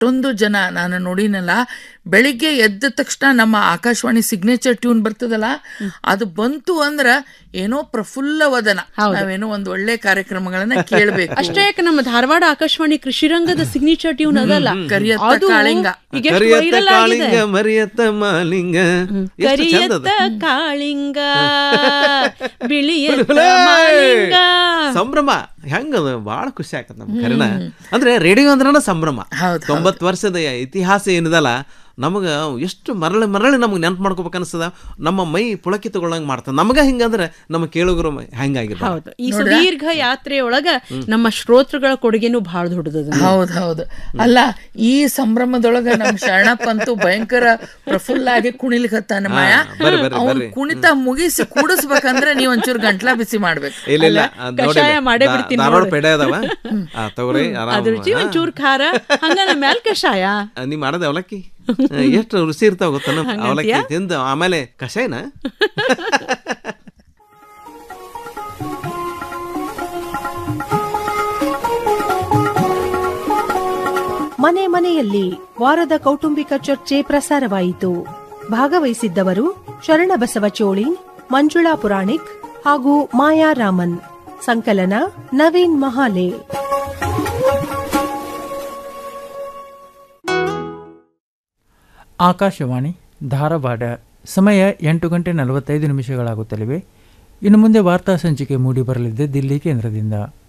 ಎಷ್ಟೊಂದು ಜನ ನಾನು ನೋಡಿನಲ್ಲ, ಬೆಳಿಗ್ಗೆ ಎದ್ದ ತಕ್ಷಣ ನಮ್ಮ ಆಕಾಶವಾಣಿ ಸಿಗ್ನೇಚರ್ ಟ್ಯೂನ್ ಬರ್ತದಲ್ಲ, ಅದು ಬಂತು ಅಂದ್ರ ಏನೋ ಪ್ರಫುಲ್ಲ ವದನ, ನಾವೇನೋ ಒಂದು ಒಳ್ಳೆ ಕಾರ್ಯಕ್ರಮಗಳನ್ನ ಕೇಳಬೇಕು. ಅಷ್ಟೇ ಯಾಕೆ ನಮ್ಮ ಧಾರವಾಡ ಆಕಾಶವಾಣಿ ಕೃಷಿ ರಂಗದ ಸಿಗ್ನೇಚರ್ ಟ್ಯೂನ್ ಅದಲ್ಲ, ಕರಿಯತ್ತ ಕಾಳಿಂಗ, ಮರಿಯತ್ತ ಮಾಲಿಂಗ, ಕರಿಯತ್ತ ಕಾಳಿಂಗ ಬಿಳಿಯತ್ತ ಮಾಲಿಂಗ. ಸಂಭ್ರಮ ಹೆಂಗದ, ಬಹಳ ಖುಷಿ ಆಗ್ತದೆ ನಮ್ಗೆ ಕರೆನ. ಅಂದ್ರೆ ರೇಡಿಯೋ ಅಂದ್ರೆ ಸಂಭ್ರಮ. 90 ವರ್ಷದ ಇತಿಹಾಸ ಏನಿದಲ್ಲ, ನಮಗ ಎಷ್ಟು ಮರಳಿ ನಮಗೆ ನೆನಪು ಮಾಡ್ಕೋಬೇಕು ಅನಿಸ್ತದ. ನಮ್ಮ ಮೈ ಪುಳಕಿತಗೊಳ್ಳಂಗೆ ಮಾಡ್ತದೆ ನಮಗ. ಹಿಂಗಂದ್ರೆ ನಮ್ಮ ಕೇಳುಗರು ಹೆಂಗಾಗಿರ್ತಾರೆ. ಈ ಸುದೀರ್ಘ ಯಾತ್ರೆಯೊಳಗ ನಮ್ಮ ಶ್ರೋತೃಗಳ ಕೊಡುಗೆನೂ ಬಹಳ ದೊಡ್ಡದ. ಹೌದು. ಅಲ್ಲ, ಈ ಸಂಭ್ರಮದೊಳಗ ನಮ್ ಶರಣಪ್ಪ ಅಂತೂ ಭಯಂಕರ ಪ್ರಫುಲ್ಲ ಆಗಿ ಕುಣಿಲಿಕತ್ತಾನ ಮಾಯ. ಅವ್ನು ಕುಣಿತ ಮುಗಿಸಿ ಕೂಡಿಸ್ಬೇಕಂದ್ರೆ ನೀವ್ ಒಂಚೂರು ಗಂಟ್ಲಾ ಬಿಸಿ ಮಾಡ್ಬೇಕು. ಕಷಾಯ ಮಾಡೇ ಬಿಡ್ತೀನಿ, ತಗೋರಿ, ಅದ್ರ ರುಚಿ ಒಂಚೂರು ಖಾರ, ಹಂಗ ಮ್ಯಾಲ ಕಷಾಯ. ನೀ ಮಾಡದ ಅವಲಕ್ಕಿ ಎಷ್ಟು ರುಚಿ ಇರ್ತಾವ ಗೊತ್ತ, ಅವಲಕ್ಕಿ ತಿಂದು ಆಮೇಲೆ ಕಷಾಯನ. ಮನೆ ಮನೆಯಲ್ಲಿ ವಾರದ ಕೌಟುಂಬಿಕ ಚರ್ಚೆ ಪ್ರಸಾರವಾಯಿತು. ಭಾಗವಹಿಸಿದ್ದವರು ಶರಣಬಸವ ಚೋಳಿ, ಮಂಜುಳಾ ಪುರಾಣಿಕ್ ಹಾಗೂ ಮಾಯಾ ರಾಮನ್. ಸಂಕಲನ ನವೀನ್ ಮಹಾಲೆ. ಆಕಾಶವಾಣಿ ಧಾರವಾಡ. ಸಮಯ 8:45 ನಿಮಿಷಗಳಾಗುತ್ತಲಿವೆ. ಇನ್ನು ಮುಂದೆ ವಾರ್ತಾ ಸಂಚಿಕೆ ಮೂಡಿ ಬರಲಿದೆ ದಿಲ್ಲಿ ಕೇಂದ್ರದಿಂದ.